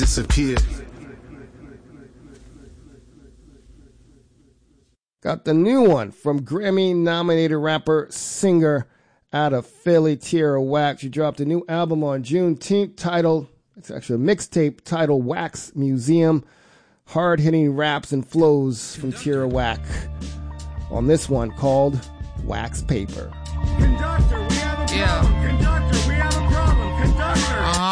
Disappeared. Got the new one from Grammy-nominated rapper, singer out of Philly, Tierra Whack. She dropped a new album on Juneteenth titled, it's actually a mixtape titled Wax Museum. Hard-hitting raps and flows from Tierra Whack on this one called Wax Paper. Conductor, we have a problem. Conductor, we have a problem. Conductor.